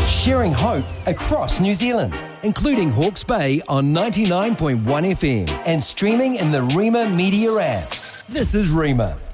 sharing hope across New Zealand, including Hawke's Bay on 99.1 FM and streaming in the Rima Media app. This is Rima.